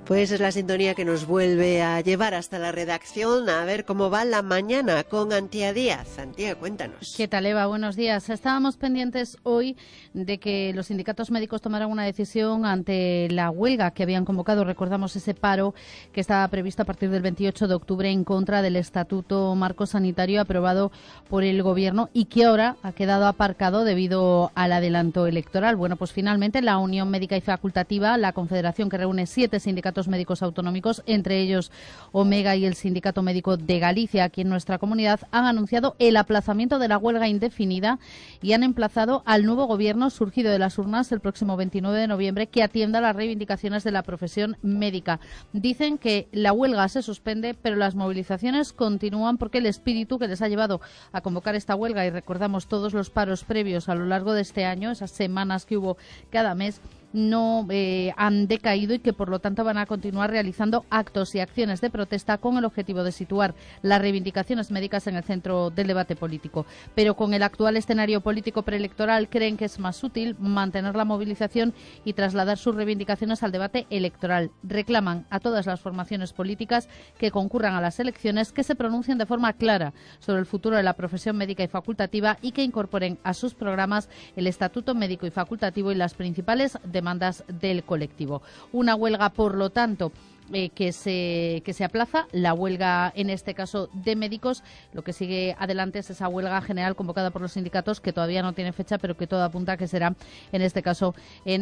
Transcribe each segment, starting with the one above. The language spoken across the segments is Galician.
Pues es la sintonía que nos vuelve a llevar hasta la redacción a ver cómo va la mañana con Antía Díaz. Antía, cuéntanos. ¿Qué tal, Eva? Buenos días. Estábamos pendientes hoy de que los sindicatos médicos tomaran una decisión ante la huelga que habían convocado. Recordamos ese paro que estaba previsto a partir del 28 de octubre en contra del Estatuto Marco Sanitario aprobado por el Gobierno y que ahora ha quedado aparcado debido al adelanto electoral. Bueno, pues finalmente la Unión Médica y Facultativa, la confederación que reúne 7 sindicatos médicos autonómicos, entre ellos Omega y el Sindicato Médico de Galicia, aquí en nuestra comunidad, han anunciado el aplazamiento de la huelga indefinida y han emplazado al nuevo gobierno surgido de las urnas el próximo 29 de noviembre que atienda las reivindicaciones de la profesión médica. Dicen que la huelga se suspende, pero las movilizaciones continúan porque el espíritu que les ha llevado a convocar esta huelga, y recordamos todos los paros previos a lo largo de este año, esas semanas que hubo cada mes, no han decaído y que por lo tanto van a continuar realizando actos y acciones de protesta con el objetivo de situar las reivindicaciones médicas en el centro del debate político. Pero con el actual escenario político preelectoral creen que es más útil mantener la movilización y trasladar sus reivindicaciones al debate electoral. Reclaman a todas las formaciones políticas que concurran a las elecciones que se pronuncien de forma clara sobre el futuro de la profesión médica y facultativa y que incorporen a sus programas el Estatuto Médico y Facultativo y las principales demandas del colectivo. Una huelga, por lo tanto, que se aplaza, la huelga en este caso de médicos. Lo que sigue adelante es esa huelga general convocada por los sindicatos que todavía no tiene fecha, pero que todo apunta a que será en este caso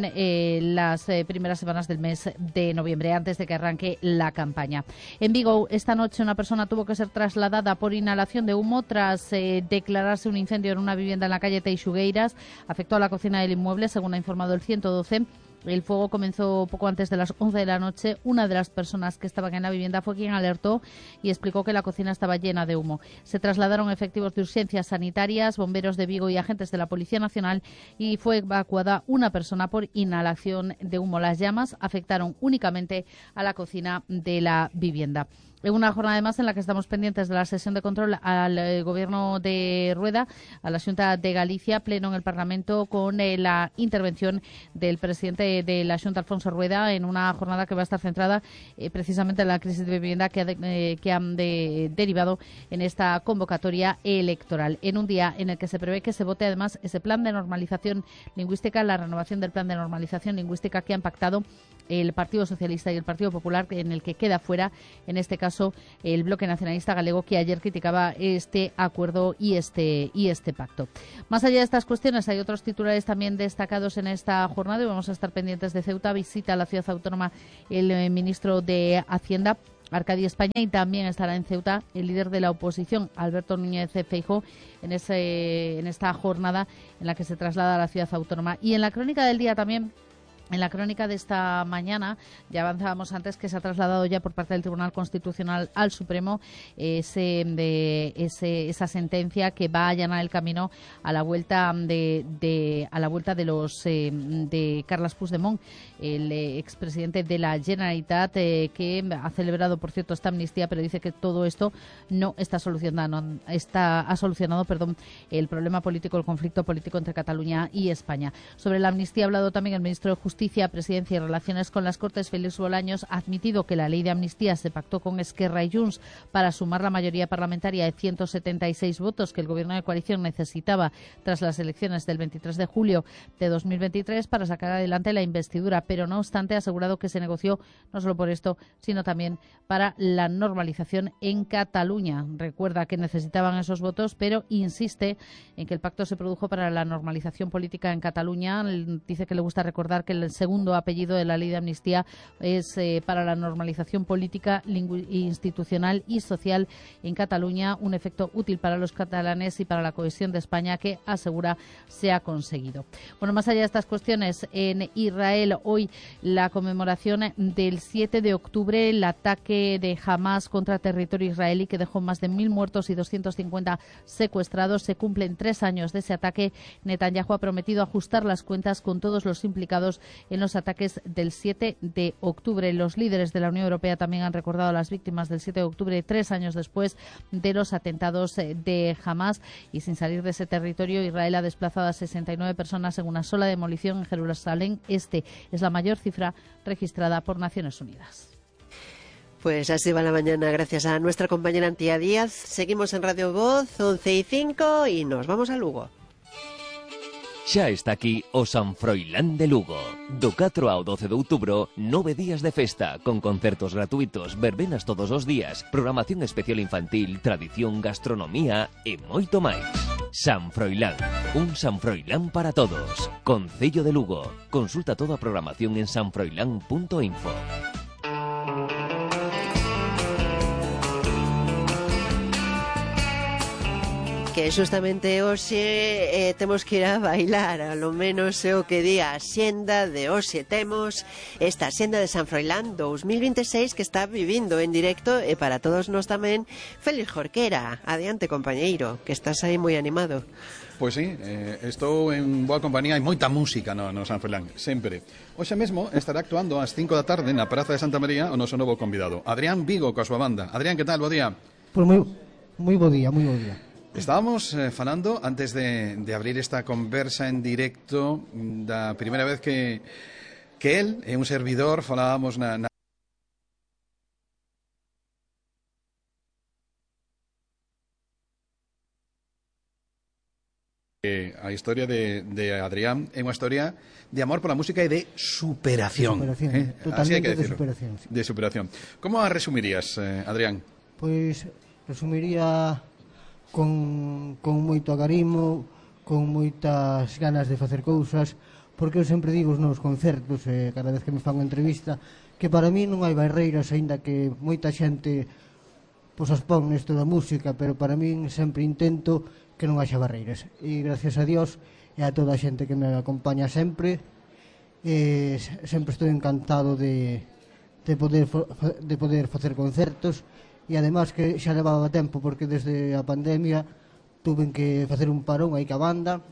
en las primeras semanas del mes de noviembre, antes de que arranque la campaña. En Vigo, esta noche una persona tuvo que ser trasladada por inhalación de humo tras declararse un incendio en una vivienda en la calle Teixugueiras. Afectó a la cocina del inmueble, según ha informado el 112. El fuego comenzó poco antes de las 11 de la noche. Una de las personas que estaban en la vivienda fue quien alertó y explicó que la cocina estaba llena de humo. Se trasladaron efectivos de urgencias sanitarias, bomberos de Vigo y agentes de la Policía Nacional y fue evacuada una persona por inhalación de humo. Las llamas afectaron únicamente a la cocina de la vivienda. En una jornada además en la que estamos pendientes de la sesión de control al Gobierno de Rueda, a la Xunta de Galicia, pleno en el Parlamento con la intervención del presidente de la Xunta, Alfonso Rueda, en una jornada que va a estar centrada precisamente en la crisis de vivienda que han derivado en esta convocatoria electoral. En un día en el que se prevé que se vote además ese plan de normalización lingüística, la renovación del plan de normalización lingüística que han pactado el Partido Socialista y el Partido Popular, en el que queda fuera, en este caso, el Bloque Nacionalista Galego, que ayer criticaba este acuerdo y este pacto. Más allá de estas cuestiones, hay otros titulares también destacados en esta jornada y vamos a estar pendientes de Ceuta. Visita a la ciudad autónoma el ministro de Hacienda, Arcadi España, y también estará en Ceuta el líder de la oposición, Alberto Núñez Feijóo, en esta jornada en la que se traslada a la ciudad autónoma. Y en la crónica del día también, en la crónica de esta mañana, ya avanzábamos antes que se ha trasladado ya por parte del Tribunal Constitucional al Supremo esa sentencia que va a allanar el camino a la vuelta de Carles Puigdemont, el expresidente de la Generalitat, que ha celebrado, por cierto, esta amnistía, pero dice que todo esto no está solucionado, ha solucionado el problema político, el conflicto político entre Cataluña y España. Sobre la amnistía ha hablado también el ministro de Justicia, Presidencia y Relaciones con las Cortes, Félix Bolaños. Ha admitido que la ley de amnistía se pactó con Esquerra y Junts para sumar la mayoría parlamentaria de 176 votos que el Gobierno de coalición necesitaba tras las elecciones del 23 de julio de 2023 para sacar adelante la investidura, pero no obstante ha asegurado que se negoció no solo por esto, sino también para la normalización en Cataluña. Recuerda que necesitaban esos votos, pero insiste en que el pacto se produjo para la normalización política en Cataluña. Dice que le gusta recordar que el segundo apellido de la ley de amnistía es para la normalización política, institucional y social en Cataluña, un efecto útil para los catalanes y para la cohesión de España que asegura se ha conseguido. Bueno, más allá de estas cuestiones, en Israel hoy la conmemoración del 7 de octubre, el ataque de Hamás contra territorio israelí que dejó más de 1.000 muertos y 250 secuestrados. Se cumplen 3 años de ese ataque. Netanyahu ha prometido ajustar las cuentas con todos los implicados en los ataques del 7 de octubre. Los líderes de la Unión Europea también han recordado a las víctimas del 7 de octubre, 3 años después de los atentados de Hamas, y sin salir de ese territorio, Israel ha desplazado a 69 personas en una sola demolición en Jerusalén Este. Es la mayor cifra registrada por Naciones Unidas. Pues así va la mañana, gracias a nuestra compañera Antía Díaz. Seguimos en Radio Voz, 11:05, y nos vamos a Lugo. Xa está aquí o San Froilán de Lugo. Do 4 ao 12 de outubro, 9 días de festa, con concertos gratuitos, verbenas todos os días, programación especial infantil, tradición, gastronomía e moito máis. San Froilán, un San Froilán para todos. Concello de Lugo. Consulta toda a programación en sanfroilán.info. Que justamente hoxe temos que ir a bailar, a lo menos é o que di a xenda de hoxe. Temos esta xenda de San Froilán 2026 que está vivindo en directo, e para todos nós tamén, Félix Jorquera. Adiante, compañeiro, que estás aí moi animado. Pois sí, estou en boa compañía, hai moita música no San Froilán, sempre. Hoxe mesmo estará actuando ás 5 da tarde na Praza de Santa María o noso novo convidado, Adrián Vigo, coa súa banda. Adrián, que tal? Bo día. Pois moi bo día, moi bo día. Estábamos falando, antes de abrir esta conversa en directo, da primeira vez que él e un servidor falábamos na a historia de Adrián é unha historia de amor pola música e de superación. Totalmente de superación. Sí. De superación. Como a resumirías, Adrián? Pois resumiría con moito agarimo, con moitas ganas de facer cousas, porque eu sempre digo nos concertos, cada vez que me fan unha entrevista, que para mí non hai barreiras, aínda que moita xente pois as pon nesto da música, pero para mí sempre intento que non haxa barreiras. E gracias a Dios e a toda a xente que me acompaña sempre, sempre estou encantado de poder facer concertos. E ademais que xa levaba tempo, porque desde a pandemia tuven que facer un parón aí ca banda.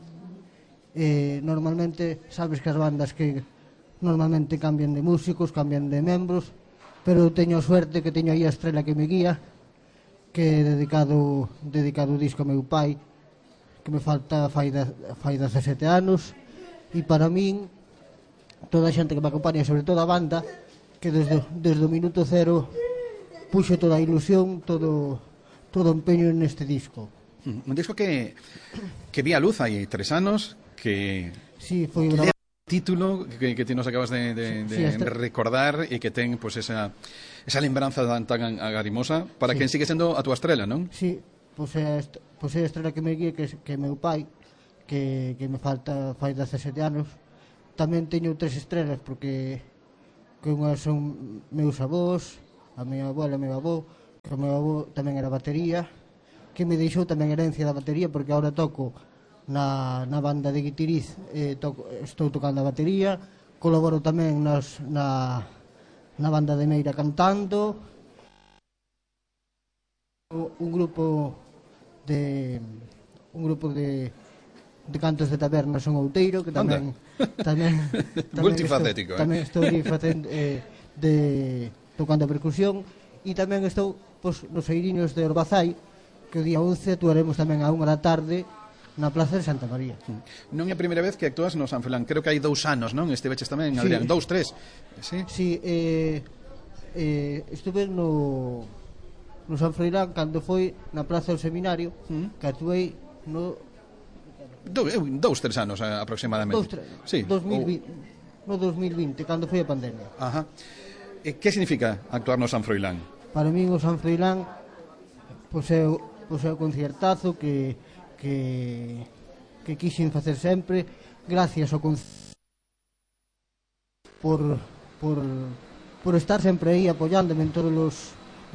Normalmente, sabes que as bandas que normalmente cambian de músicos, cambian de membros, pero teño a suerte que teño aí a estrela que me guía, que é dedicado o disco a meu pai, que me falta fai 17 anos, e para min toda a xente que me acompaña, sobre todo a banda, que desde o minuto cero puxo toda a ilusión, todo o empeño neste disco. Un disco que vi a luz hai 3 anos, que sí, foi un título que ti nos acabas de recordar, e que ten pues, esa lembranza tan agarimosa para quen sigue sendo a túa estrela, non? Sí, pois é a estrela que me guía, que é meu pai, que me falta fai 17 anos. Tamén teño 3 estrelas, porque unhas son meus avós, a miña abuela e o meu avó, que o meu avó tamén era batería, que me deixou tamén herencia da batería, porque agora toco na banda de Guitiriz, estou tocando a batería, colaboro tamén na banda de Meira cantando, un grupo de cantos de taberna son Outeiro, que tamén multifacético, tamén estou facendo tocando a percusión, e tamén estou nos Eiriños de Orbazai, que o día 11 actuaremos tamén a 1 da tarde na Plaza de Santa María. Non é a primeira vez que actúas no San Froilán, creo que hai 2 anos, non? Estiveches tamén, Adrián, 2, 3. Sí, estuve no San Froilán cando foi na Plaza do Seminario, que actuei no 2, 3 anos aproximadamente. 2020, cando foi a pandemia. Ajá. Que significa actuar no San Froilán? Para min o San Froilán pois é o concertazo que quixen facer sempre, gracias ao por estar sempre aí apoiándome en todos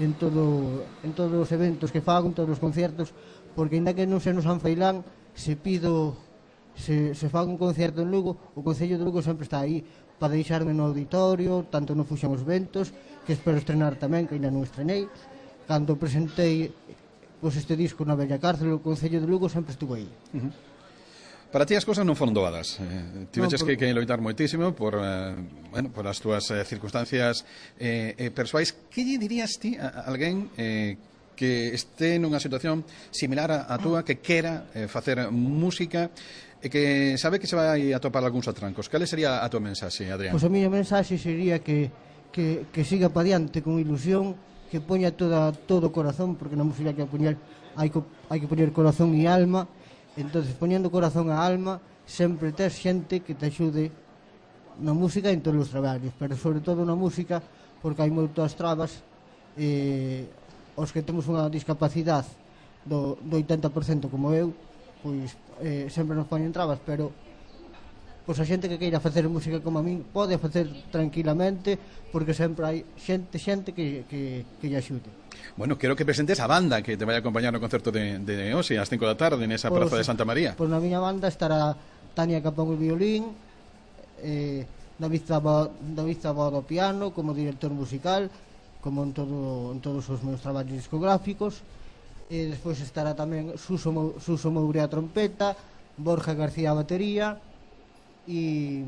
os eventos que fago, en todos os concertos, porque ainda que non se no San Froilán, se faga un concerto en Lugo, o Concello de Lugo sempre está aí para deixarme no auditorio, tanto no Fuxan os Ventos, que espero estrenar tamén, que ainda non estrenei. Cando presentei este disco na Bella Cárcel, o Concello de Lugo sempre estuvo aí. Para ti as cousas non foron doadas. Tiveches Non, que loitar moitísimo por as túas circunstancias persoais. Que lle dirías ti a alguén que este nunha situación similar a túa, que quera facer música e que sabe que se vai a topar algúns atrancos? Cal sería a tua mensaxe, Adrián? Pois a miña mensaxe sería que siga pa diante con ilusión, que poña todo o corazón, porque na música hai que poñer corazón e alma. Entonces, poñendo corazón a alma, sempre tes xente que te axude na música en todos os traballos, pero sobre todo na música, porque hai moitas trabas. Os que temos unha discapacidade do 80% como eu, pois sempre nos poñen trabas, pero pois a xente que queira facer música como a min pode facer tranquilamente, porque sempre hai xente que lle axude. Bueno, quero que presentes a banda que te vai a acompañar no concerto de hoxe ás 5 da tarde nesa praza de Santa María. Pois na miña banda estará Tania Capón o violín, David Zabado ao piano como director musical, como en todos os meus traballos discográficos. E despois estará tamén Suso Moure a trompeta, Borja García a batería e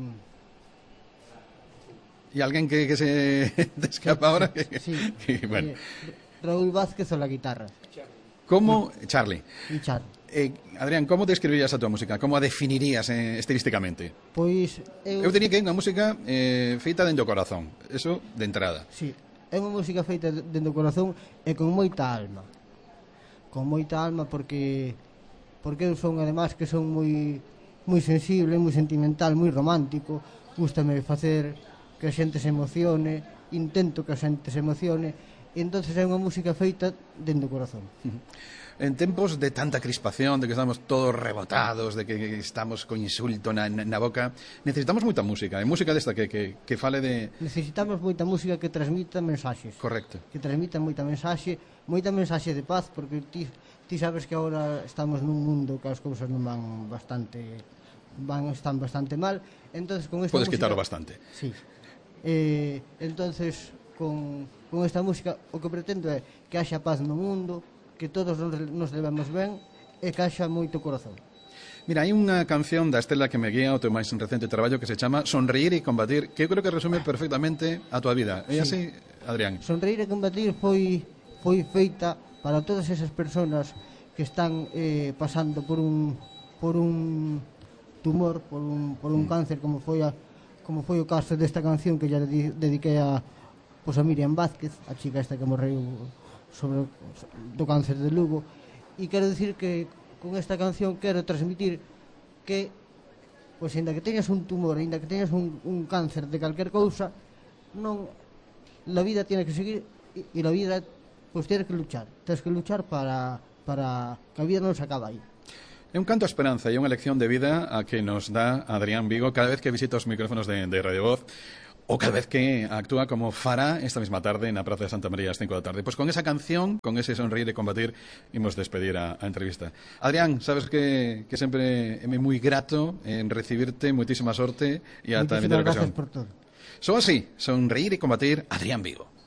alguén que se te escapa ahora. Sí. Bueno. Raúl Vázquez a la guitarra. Como Charlie. E Charlie. Adrián, como describirías a tua música? Como a definirías estilísticamente? Pois eu diría que é unha música feita dentro do corazón. Eso de entrada. Sí, é unha música feita dentro do corazón e con moita alma. Con moita alma porque eu son, además, que son moi sensible, moi sentimental, moi romántico. Gústame facer que a xente se emocione, intento que a xente se emocione. E entonces é unha música feita dentro do corazón. En tempos de tanta crispación, de que estamos todos rebotados, de que estamos con insulto na boca, necesitamos moita música, e música desta que fale de... Necesitamos moita música que transmita mensaxes. Correcto. Que transmita moita mensaxe de paz, porque ti sabes que agora estamos nun mundo que as cousas non están bastante mal. Entonces con esta Podes música, quitarlo bastante. Sí. Entonces con esta música o que pretendo é que haxa paz no mundo, que todos nos levemos ben e que haxa moito corazón. Mira, hai unha canción da Estela que me guía o teu máis recente traballo que se chama Sonreír e Combatir, que eu creo que resume perfectamente a tua vida. É así, Adrián? Sonreír e Combatir foi feita para todas esas persoas que están pasando por un tumor, por un cáncer, como foi o caso desta canción que ya dediquei a Miriam Vázquez, a chica esta que morreu do cáncer de Lugo. E quero dicir que con esta canción quero transmitir que pois ainda que teñas un tumor, ainda que teñas un cáncer de calquer cousa, non, la vida tiene que seguir e la vida pois tienes que luchar para que a vida non se acaba aí. É un canto a esperanza e unha lección de vida a que nos dá Adrián Vigo cada vez que visita os micrófonos de Radio Voz, ou cada vez que actúa como fará esta mesma tarde na Praza de Santa María ás 5 da tarde. Pois con esa canción, con ese Sonreír e Combatir, imos despedir a entrevista. Adrián, sabes que sempre é moi grato en recibirte, moitísima sorte e ata a vindeira ocasión. Moitísimas gracias por todo. Só así, Sonreír e Combatir, Adrián Vigo.